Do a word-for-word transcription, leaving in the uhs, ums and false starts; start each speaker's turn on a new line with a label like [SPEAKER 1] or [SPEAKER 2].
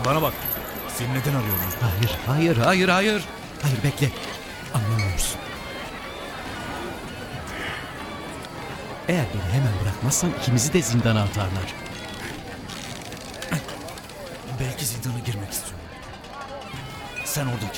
[SPEAKER 1] Bana bak. Seni neden arıyorum?
[SPEAKER 2] Hayır, hayır, hayır, hayır. Hayır, bekle. Anlamıyorsun. Eğer beni hemen bırakmazsan ikimizi de zindana atarlar.
[SPEAKER 1] Belki zindana girmek istiyorum. Sen oradaki